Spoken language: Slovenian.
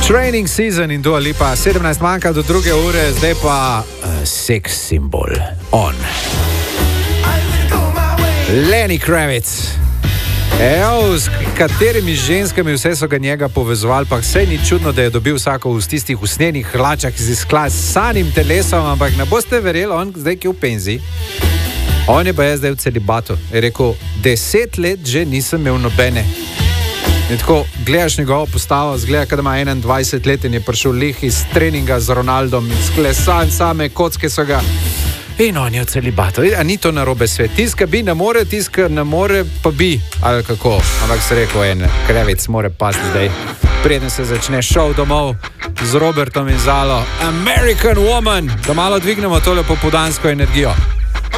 Training season in Dua Lipa, 17 manjka do 2 ure, zdaj pa sex simbol on. Lenny Kravitz. Evo, s katerimi ženskami vse so ga njega povezovali, pa vse ni čudno, da je dobil vsako v tistih usnenih hlačah z izklad s sanim telesom, ampak ne boste verjeli, on zdaj ki je v penziji. On je pa je zdaj v celibatu. Je rekel, 10 let že nisem imel nobene. In tako gledaš njegovo postavo, zgleda, kada ima 21 let in je prišel lih iz treninga z Ronaldom in sklesan, same kocke so ga. In on je v celibatu. A ni to narobe svet. Tiska bi ne more, tiska ne more, pa bi. Ali kako? Ampak se rekel, en Kravitz more pasti zdaj. Preden se začne šov domov z Robertom in Zalo. American Woman. Da malo dvignemo tole popoldansko energijo.